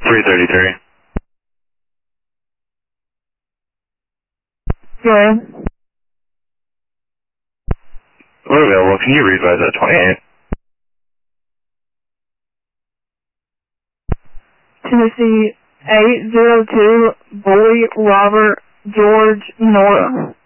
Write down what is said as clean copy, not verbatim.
333. Yeah. We're available. Can you revise that 28? Tennessee 802, Boy, Robert, George, Nora.